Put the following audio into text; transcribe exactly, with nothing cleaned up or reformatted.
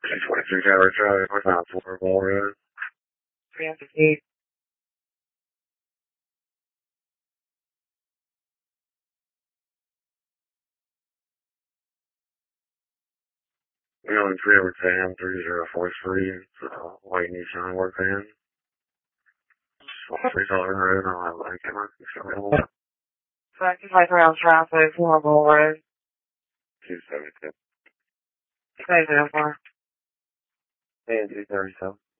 twenty-three Tower Drive, North Mount four, Ball Road. three fifty-eight. We're on three over ten, three zero four three, it's a white Nissan work van. Three dollar road, I'll have a camera. Twenty-five around traffic, four Ball Road. two seventy-two. Stay there for. And two thirty-seven.